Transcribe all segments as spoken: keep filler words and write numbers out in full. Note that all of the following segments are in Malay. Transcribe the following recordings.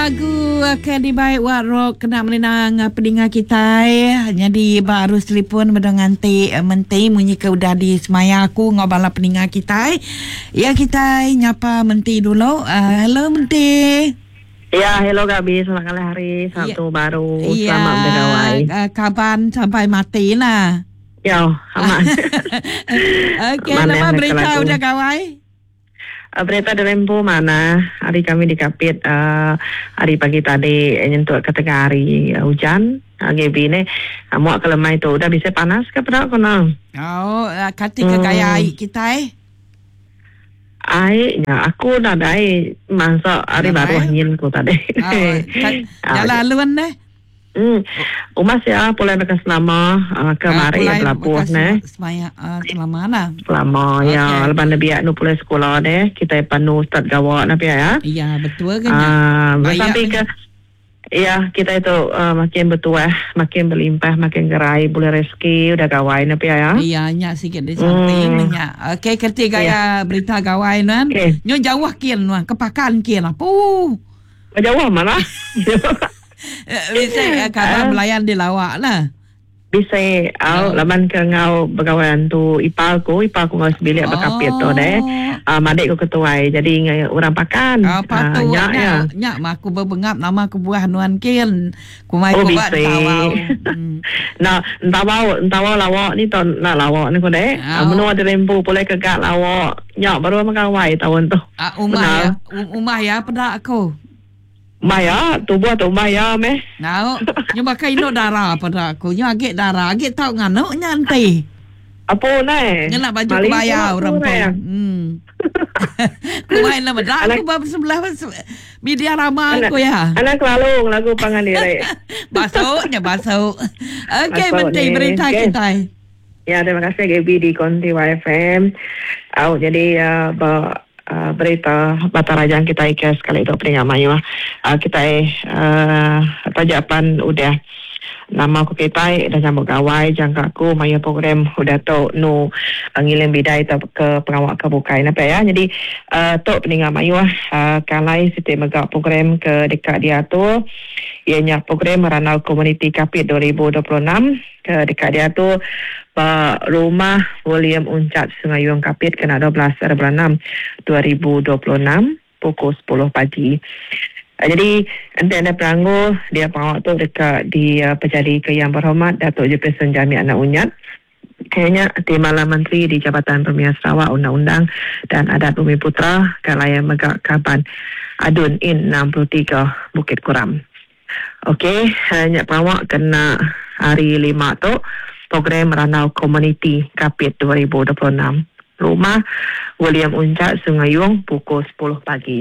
lagu akan dibaik warok kena menenang pendengar kita. Jadi baru telefon dengan T Menti munyi ke udah di semaya aku ngobala pendengar kita. Ya kita nyapa Menti dulu. Uh, hello Menti. Ya, hello Gabi, selamat kali hari Sabtu ya. Baru. Ya, selamat bergawai. Uh, kapan sampai mati lah. Ya, aman. Okey, nama berita udah gawai? Uh, berita dari Lempo mana? Hari kami di Kapit, uh, hari pagi tadi nyentuh ke tengah hari uh, hujan. Uh, Gabi ni, uh, muak kelemah itu udah bisa panas ke pada aku nang? Oh, uh, ketika hmm. gaya air kita eh? Air, ya aku dah ada air masa hari ya, baru angin ku tadi. Oh, jalan aluan deh. Hmm, umas ya boleh bekas selama uh, kemarin ya pelabuh ne. Semaya uh, selama mana? Selama okay. Ya lepas nabi nu boleh sekolah deh kita panu start gawak nabi ya. Iya betul kan. Ah, uh, sampai ke ya kita itu uh, makin bertuah, makin berlimpah, makin gerai, boleh rezeki udah gawai nabi ya. Iya nyak sikit di samping hmm. nyak. Okey ketika ya berita gawai nan. Okay. Nyo jauh kian nuan kepakan kian apa? Jauh mana? Bisa kata melayan di lawak lah. Bisa au oh. Laman ke ngau berkawan tu ipal ku, ipal ku ngau sebilik oh. Berkapit tu deh. Uh, madik ku ketuai jadi orang pakan. Oh, patut uh, nyak ya. Nyak mak aku berbengap nama ku buah nuan kian. Ku mai oh, ku buat tawau. Nah, tawau, tawau lawak ni ton nak lawak ni ku deh. Oh. Uh, menua ada lembu boleh kegak lawak. Nyak baru makawai tahun tu. Ah uh, umah ya. Umah ya pada aku. Maya, tu buat tu Maya meh. Nah, nyo pakai no darah pada aku. Nyo agak darah, agak tahu ngano nyantai. Apa nai? Nyo nak baju kebaya orang pun. Hmm. Ku main lah bedak aku bab sebelah media ramah aku ya. Anak lalu lagu pangan diri. Basuknya basuk. Okey, penting berita kita. Ya, terima kasih Gaby di Konti Y F M. Oh, jadi uh, Uh, berita Batarajang kita ikas sekali itu peringatan mayu uh, kita uh, tajapan udah nama aku kita dah nyambut gawai jangkaku mayu program udah tu nu ngilim bidai tu ke pengawal kebukai apa ya jadi uh, tu peringatan mayu uh, kalai siti megak program ke dekat dia tu ianya program Ranau Community Kapit dua ribu dua puluh enam ke dekat dia tu Pak Rumah William Uncat Sungai Yuang Kapit kena dua belas bulan enam dua ribu dua puluh enam pukul sepuluh pagi. Uh, jadi nanti ada peranggu dia pengawal tu dekat di uh, Pejadi ke Yang Berhormat Datuk Jefferson Jami Anak Unyat. Kayaknya Timbalan Menteri di Jabatan Pemilihan Sarawak Undang-Undang dan Adat Bumi Putra Kalaya Megak Kaban Adun In enam puluh tiga Bukit Kuram. Okey, hanya pengawal kena hari lima tu program Ranau Community Kapit dua ribu dua puluh enam. Rumah William Uncat Sungai Yuang pukul sepuluh pagi.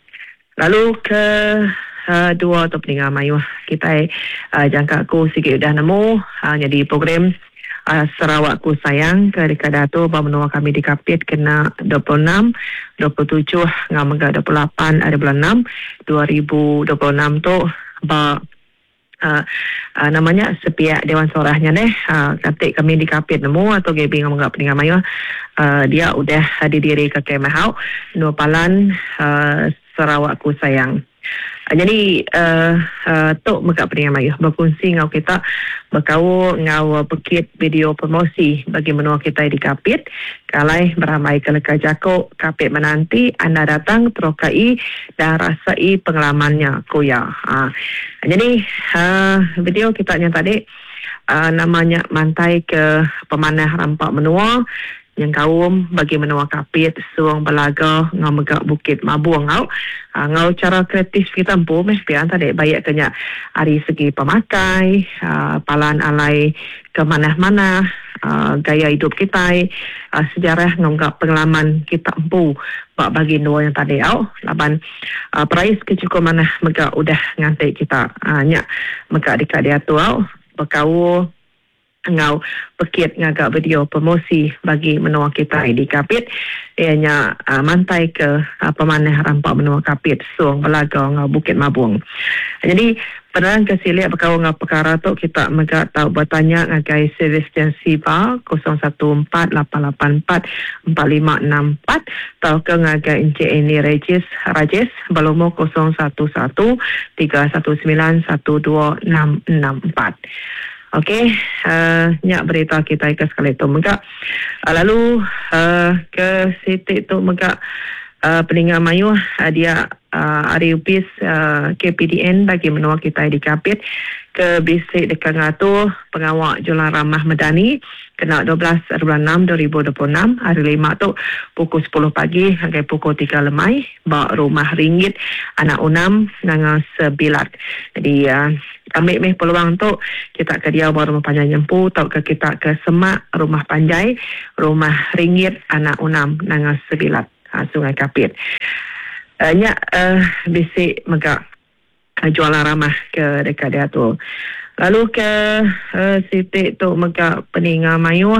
Lalu ke uh, dua tu peningan mayu kita uh, jangkaku sikit dah nemu uh, jadi program uh, Sarawakku Sayang ke dekat Dato' Bamenua kami di Kapit kena dua puluh enam, dua puluh tujuh ngamega dua puluh lapan ada bulan enam dua ribu dua puluh enam tu ba Uh, uh, namanya sepiak Dewan Sorahnya deh uh, katik kami di Kapit nemu atau Gaby ngamuk peningan mayu uh, dia udah didiri ke Kemahau Nupalan uh, Sarawakku Sayang. Uh, jadi uh, uh, tu megak peningan mayu berkongsi ngau kita berkau ngau pekit video promosi bagi menua kita di Kapit kalai beramai ke leka jako Kapit menanti anda datang terokai dan rasai pengalamannya kuya. Uh, jadi uh, video kita yang tadi uh, namanya Mantai ke Pemanah Rampak Menua yang kaum bagi menua Kapit suang belaga ngau megak Bukit Mabuang ngau uh, ngau cara kreatif kita empu meh pian tadi banyak kenya dari segi pemakai uh, palan alai ke mana-mana uh, gaya hidup kita uh, sejarah ngau pengalaman kita empu bak bagi dua yang tadi au laban uh, price kecukup mana megak udah ngantai kita uh, nyak megak dekat dia tu au berkau ngau pekit ngagak video promosi bagi menua kita di Kapit ianya uh, mantai ke uh, Pemanah Rampak Menua Kapit suang belaga ngau Bukit Mabuang. Jadi penerang kesilik berkawal dengan perkara tu kita megak tahu bertanya ngagai servis jansi bar kosong satu empat lapan lapan empat empat lima enam empat atau ke ngagai Encik Eni Regis Rajis Balomo kosong satu satu tiga satu sembilan satu dua enam enam empat. Okey, uh, nyak berita kita ke sekali tu megak. Uh, lalu uh, ke sitik tu megak uh, peninggal mayu uh, dia uh, hari upis uh, K P D N bagi menua kita di Kapit ke bisik dekat ngatu pengawak Jualan Ramah Medani kena dua belas bulan enam dua ribu dua puluh enam hari lima tu pukul sepuluh pagi sampai pukul tiga lemai bawa rumah ringgit anak unam dengan sebilat. Jadi uh, ambil meh peluang tu kita ke dia bawa rumah panjang nyempu atau ke kita ke Semak rumah panjai rumah ringgit anak unam dengan sebilat ha, Sungai Kapit. Uh, nyak uh, bisik megak uh, Jualan Ramah ke dekat dia tu. Lalu ke uh, sitik tu megak Peninggal Mayu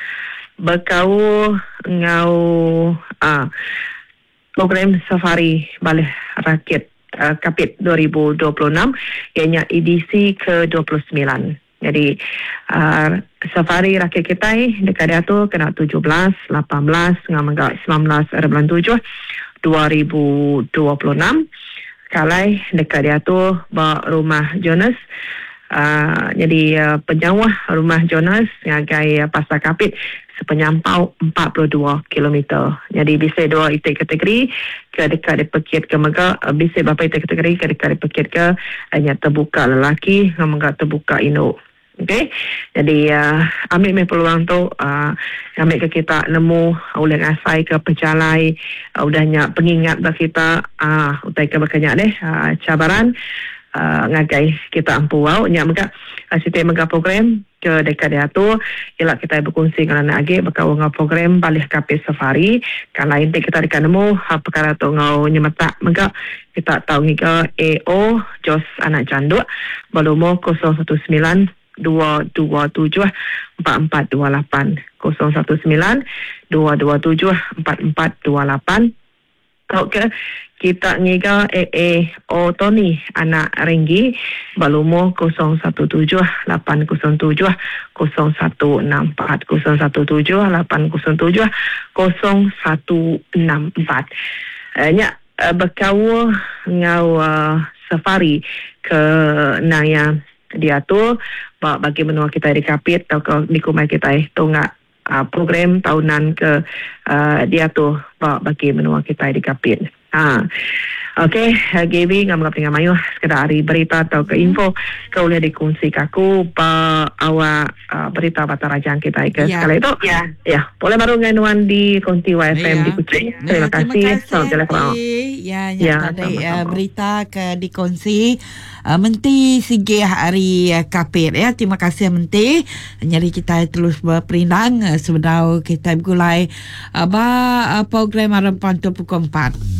berkau ngau uh, program safari balik rakit uh, Kapit dua ribu dua puluh enam ianya edisi ke dua puluh sembilan. Jadi uh, safari rakit kita dekat dia tu kena tujuh belas, lapan belas dengan megak sembilan belas bulan tujuh dua ribu dua puluh enam. Kalai dekat dia tu bawa rumah Jonas. Uh, jadi uh, penjawah rumah Jonas ngagai uh, Pasar Kapit sepenyampau empat puluh dua kilometer. Jadi bisa dua itik kategori ke dekat di Pekit ke Megak, uh, bisa berapa itik kategori ke dekat di Pekit ke hanya terbuka lelaki dengan Megak terbuka induk. Okey. Jadi uh, ambil meh peluang tu uh, ambil ke kita nemu ulang asai ke pejalai uh, udahnya pengingat bagi kita uh, utai ke berkenyak deh uh, cabaran Uh, ngagai kita ampu wow nyak megak uh, sitik megak program ke dekat dia tu ialah kita berkongsi dengan anak agi berkau ngau program balik Kapit safari kan lain kita dekat nemu uh, perkara tu ngau nyemetak megak kita tahu ngiga A O Jos anak canduk Balomo kosong satu sembilan dua dua tujuh empat empat dua lapan kosong satu sembilan dua dua tujuh empat empat dua lapan. Okey, kita ngiga A A O Tony anak Renggi Balomo kosong satu tujuh lapan kosong tujuh kosong satu enam empat kosong satu tujuh lapan kosong tujuh kosong satu enam empat. Uh, nyak uh, berkau ngau uh, safari ke naya dia tu bagi menua kita di Kapit atau ke di kumai kita tu ngak Uh, program tahunan ke uh, dia tu bagi menua kita di Kapit. Ha. Okey, uh, Gaby ngam ngaping mayu sekedar hari berita atau ke info kau boleh dikongsi kaku pa awak uh, berita Batarajang kita ke ya. Sekali itu. Ya. Ya, boleh baru nganuan di Konti Y F M ya. Di Kuching. Ya, terima kasih. Terima kasih. Ya, ya, ada uh, berita ke dikongsi uh, Menti Sige hari uh, Kapit ya. Terima kasih Menti. Nyari kita terus berperindang uh, sebelum kita mulai uh, ba uh, program Arempan pukul empat.